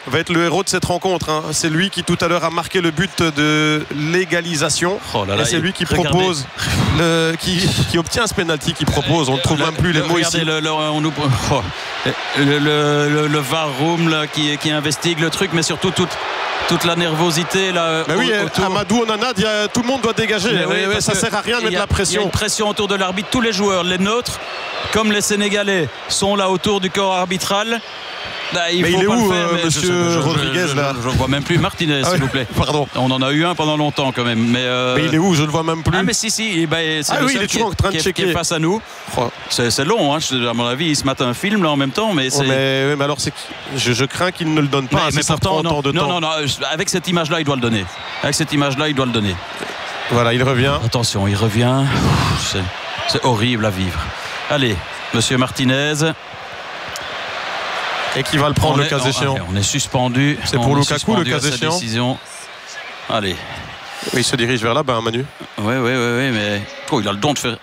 va être le héros de cette rencontre. Hein. C'est lui qui tout à l'heure a marqué le but de l'égalisation. Et c'est lui qui propose, qui obtient ce penalty, qui propose. On ne trouve même plus les mots ici. Le VAR room là, qui investigue le truc, mais surtout toute la nervosité là. Mais oui, Amadou Onana dit tout le monde doit dégager. Ça sert à rien de mettre la pression. Il y a une pression autour de l'arbitre. Tous les joueurs, les nôtres comme les Sénégalais, sont là autour du corps arbitral. Mais il est où, monsieur Rodriguez là? Je ne vois même plus Martinez, s'il vous plaît. Pardon. On en a eu un pendant longtemps quand même. Mais il est où? Je ne le vois même plus. Ah mais si. C'est il est toujours en train de checker. Qui est face à nous. C'est long, hein. À mon avis, il se mate un film là en même temps. Mais alors je crains qu'il ne le donne pas. Mais pourtant, non. Avec cette image-là, il doit le donner. Voilà, il revient. Attention, il revient. C'est horrible à vivre. Allez, monsieur Martinez. Et qui va le prendre le cas échéant. On est suspendu. C'est pour Lukaku le cas échéant. Décision. Allez. Il se dirige vers là-bas, Manu. Oui, mais il a le don de faire.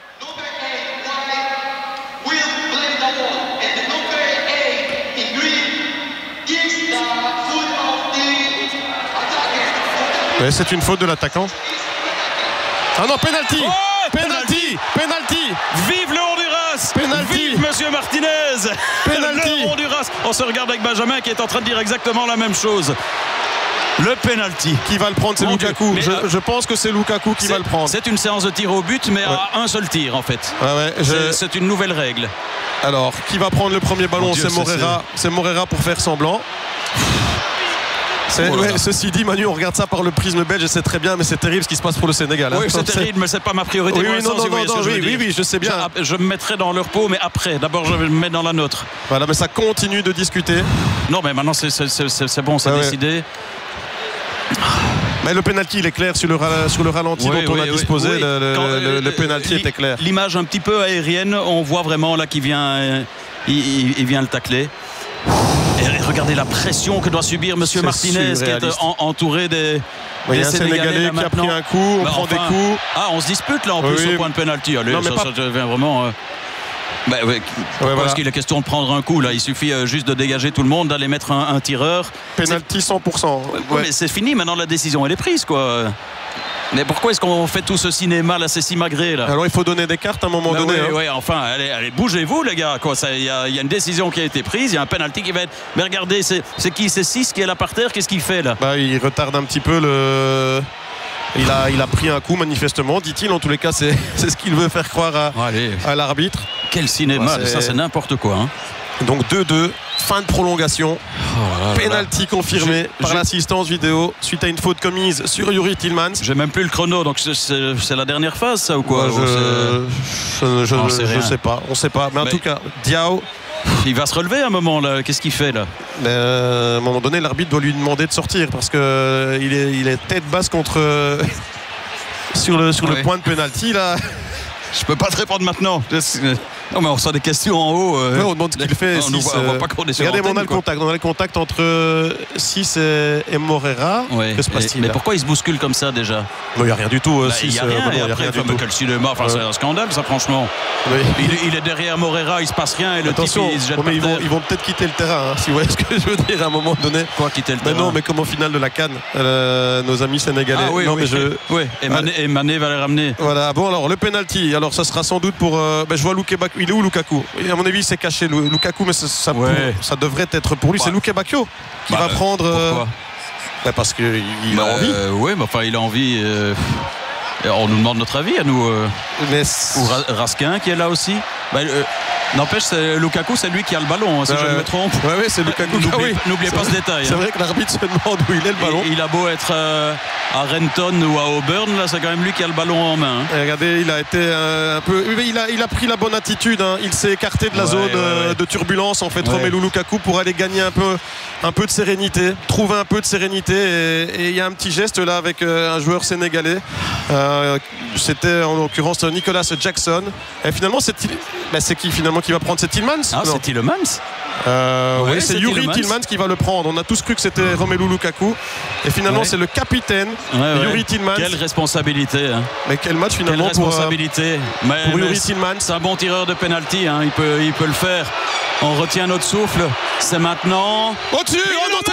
C'est une faute de l'attaquant. Ah non, penalty. Penalty. Vive le Honduras. Penalty. Vive monsieur Martinez. Penalty. Le Honduras. On se regarde avec Benjamin qui est en train de dire exactement la même chose. Le penalty. Qui va le prendre, c'est Lukaku. Je pense que c'est Lukaku qui va le prendre. C'est une séance de tir au but, mais à un seul tir en fait. C'est une nouvelle règle. Alors, qui va prendre le premier ballon? C'est Moreira. C'est Moreira pour faire semblant. Ceci dit, Manu, on regarde ça par le prisme belge et c'est très bien, mais c'est terrible ce qui se passe pour le Sénégal. Oui, c'est terrible, mais c'est pas ma priorité. Oui, je sais bien. Je me mettrai dans leur peau, mais après. D'abord, je me mets dans la nôtre. Voilà, mais ça continue de discuter. Non, mais maintenant, c'est bon, c'est décidé. Mais le penalty, il est clair sur le ralenti dont on a disposé. Le penalty était clair. L'image un petit peu aérienne, on voit vraiment là qu'il vient, il vient le tacler. Et regardez la pression que doit subir monsieur Martinez, qui est entouré des Sénégalais qui a pris un coup, on prend des coups. Ah, on se dispute là en plus au point de penalty. Allez, ça devient vraiment. Est-ce qu'il est question de prendre un coup là? Il suffit juste de dégager tout le monde, d'aller mettre un tireur. Penalty 100%. Mais c'est fini, maintenant la décision elle est prise quoi. Mais pourquoi est-ce qu'on fait tout ce cinéma là? C'est si magré là. Alors il faut donner des cartes à un moment donné. Enfin, allez, bougez-vous les gars. Il y a une décision qui a été prise, il y a un penalty qui va être. Mais regardez, c'est qui? C'est 6 qui est là par terre. Qu'est-ce qu'il fait là? Il retarde un petit peu le. Il a pris un coup manifestement, dit-il. En tous les cas, c'est ce qu'il veut faire croire à l'arbitre. Quel cinéma, ça c'est n'importe quoi. Hein. Donc 2-2, fin de prolongation. Penalty confirmé par l'assistance vidéo suite à une faute commise sur Youri Tillmans. J'ai même plus le chrono, donc c'est la dernière phase ça ou quoi? Je sais pas, on sait pas. Mais en tout cas, Diao. Il va se relever à un moment là. Qu'est-ce qu'il fait là? À un moment donné, l'arbitre doit lui demander de sortir parce que il est tête basse contre sur le point de penalty là. Je peux pas te répondre maintenant. Non mais on reçoit des questions en haut. On demande ce qu'il fait. On voit pas qu'on est sur regardez, l'antenne, on a le contact entre Sis et Moreira. Que se passe-t-il? Mais pourquoi il se bouscule comme ça déjà? Il n'y a rien du tout. Il n'y a rien. Et après, quel cinéma. C'est un scandale ça franchement. Il est derrière Moreira, il se passe rien et le type il se jette par terre. Ils vont peut-être quitter le terrain, si vous voyez ce que je veux dire à un moment donné. Quoi, quitter le terrain? Non, mais comme au final de la CAN, nos amis sénégalais. Et Mané va les ramener. Voilà. Bon alors le penalty. Alors ça sera sans doute pour. Je vois Lukaku. Il est où Lukaku? À mon avis, il s'est caché Lukaku, mais ça devrait être pour lui. C'est Luke Bakio qui va prendre. Pourquoi? Parce qu'il a envie. Oui, mais enfin, il a envie. On nous demande notre avis à nous. Ou Raskin qui est là aussi. N'empêche, Lukaku, c'est lui qui a le ballon, si je ne me trompe. Oui, c'est Lukaku. N'oubliez pas ce détail. C'est vrai que l'arbitre se demande où il est le ballon. Il a beau être à Renton ou à Auburn, là, c'est quand même lui qui a le ballon en main. Et regardez, il a été un peu. Il a pris la bonne attitude. Il s'est écarté de la zone de turbulence, en fait, Romelu Lukaku, pour aller gagner un peu de sérénité, trouver un peu de sérénité. Et il y a un petit geste là avec un joueur sénégalais. C'était en l'occurrence Nicolas Jackson. Et finalement, c'est qui finalement qui va prendre? C'est Tillmans? C'est Tillmans. Oui, c'est Youri Tillmans qui va le prendre. On a tous cru que c'était Romelu Lukaku. Et finalement, c'est le capitaine Youri Tillmans. Quelle responsabilité. Mais quel match finalement pour Youri Tillmans. C'est un bon tireur de penalty. Il peut le faire. On retient notre souffle. C'est maintenant. Au-dessus!